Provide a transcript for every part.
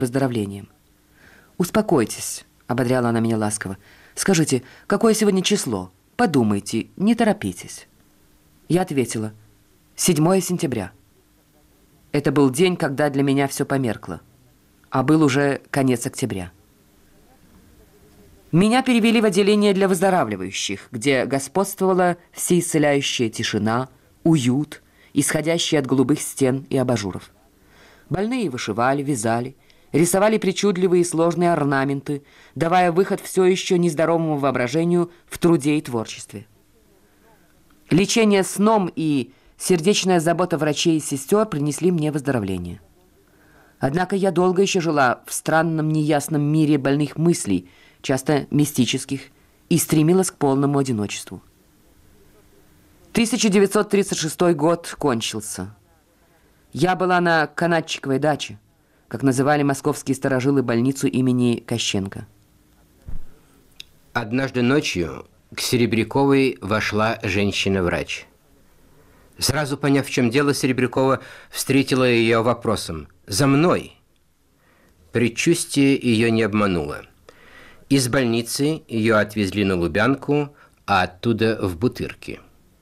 выздоровлением. «Успокойтесь», — ободряла она меня ласково. «Скажите, какое сегодня число? Подумайте, не торопитесь». Я ответила: 7 сентября. Это был день, когда для меня все померкло, а был уже конец октября. Меня перевели в отделение для выздоравливающих, где господствовала всеисцеляющая тишина, уют, исходящий от голубых стен и абажуров. Больные вышивали, вязали, рисовали причудливые и сложные орнаменты, давая выход все еще нездоровому воображению в труде и творчестве. Лечение сном и сердечная забота врачей и сестер принесли мне выздоровление. Однако я долго еще жила в странном неясном мире больных мыслей, часто мистических, и стремилась к полному одиночеству. 1936 год кончился. Я была на Канатчиковой даче, как называли московские старожилы больницу имени Кощенко. Однажды ночью к Серебряковой вошла женщина-врач. Сразу поняв, в чем дело, Серебрякова встретила ее вопросом: «За мной!». Предчувствие ее не обмануло. Из больницы ее отвезли на Лубянку, а оттуда в Бутырки.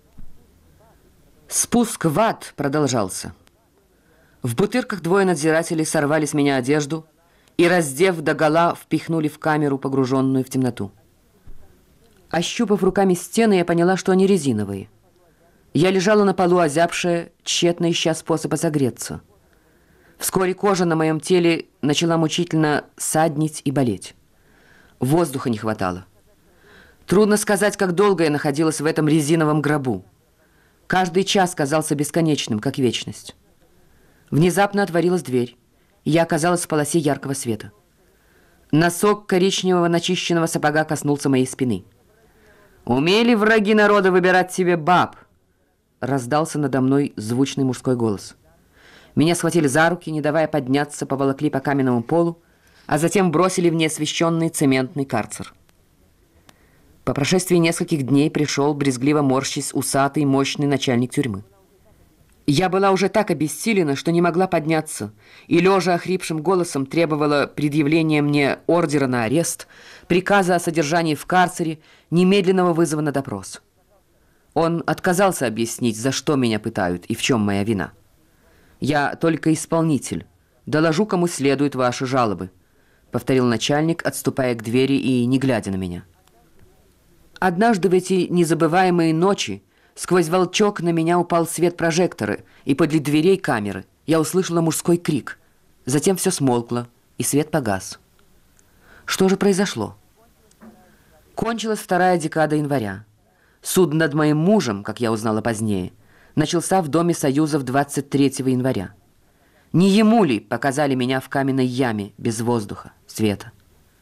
Спуск в ад продолжался. В Бутырках двое надзирателей сорвали с меня одежду и, раздев догола, впихнули в камеру, погруженную в темноту. Ощупав руками стены, я поняла, что они резиновые. Я лежала на полу, озябшая, тщетно ища способа согреться. Вскоре кожа на моем теле начала мучительно саднить и болеть. Воздуха не хватало. Трудно сказать, как долго я находилась в этом резиновом гробу. Каждый час казался бесконечным, как вечность. Внезапно отворилась дверь, и я оказалась в полосе яркого света. Носок коричневого начищенного сапога коснулся моей спины. «Умели враги народа выбирать себе баб?» Раздался надо мной звучный мужской голос. Меня схватили за руки, не давая подняться, поволокли по каменному полу, а затем бросили в неосвещенный цементный карцер. По прошествии нескольких дней пришел, брезгливо морщись, усатый, мощный начальник тюрьмы. Я была уже так обессилена, что не могла подняться, и, лежа охрипшим голосом, требовала предъявления мне ордера на арест, приказа о содержании в карцере, немедленного вызова на допрос. Он отказался объяснить, за что меня пытают и в чем моя вина. «Я только исполнитель. Доложу, кому следует ваши жалобы», — повторил начальник, отступая к двери и не глядя на меня. Однажды в эти незабываемые ночи сквозь волчок на меня упал свет прожектора, и подле дверей камеры я услышала мужской крик. Затем все смолкло, и свет погас. Что же произошло? Кончилась 2-я декада января. Суд над моим мужем, как я узнала позднее, начался в Доме Союзов 23 января. Не ему ли показали меня в каменной яме без воздуха, света?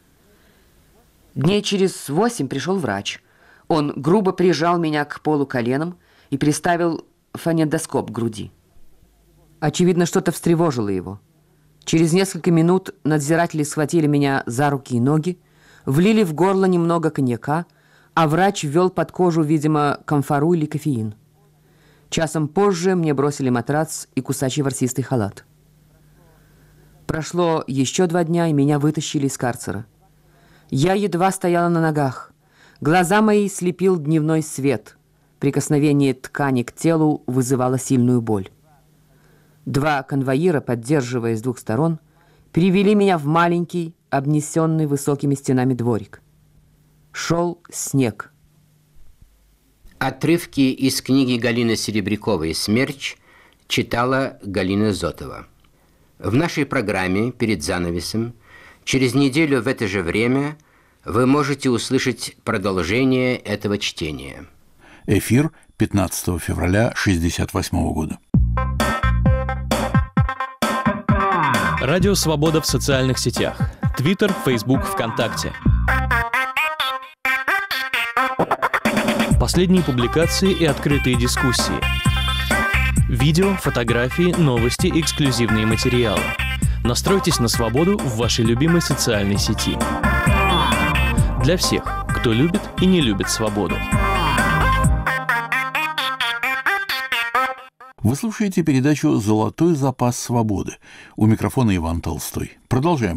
Дней через 8 пришел врач. Он грубо прижал меня к полу коленом и приставил фонендоскоп к груди. Очевидно, что-то встревожило его. Через несколько минут надзиратели схватили меня за руки и ноги, влили в горло немного коньяка, а врач ввел под кожу, видимо, камфору или кофеин. Часом позже мне бросили матрац и кусачий ворсистый халат. Прошло еще 2 дня, и меня вытащили из карцера. Я едва стояла на ногах. Глаза мои слепил дневной свет. Прикосновение ткани к телу вызывало сильную боль. 2 конвоира, поддерживая с 2 сторон, привели меня в маленький, обнесенный высокими стенами дворик. Шел снег. Отрывки из книги Галины Серебряковой «Смерч» читала Галина Зотова. В нашей программе «Перед занавесом» через неделю в это же время вы можете услышать продолжение этого чтения. Эфир 15 февраля 1968 года. Радио «Свобода» в социальных сетях. Твиттер, Фейсбук, ВКонтакте. Последние публикации и открытые дискуссии. Видео, фотографии, новости, эксклюзивные материалы. Настройтесь на свободу в вашей любимой социальной сети. Для всех, кто любит и не любит свободу. Вы слушаете передачу «Золотой запас свободы». У микрофона Иван Толстой. Продолжаем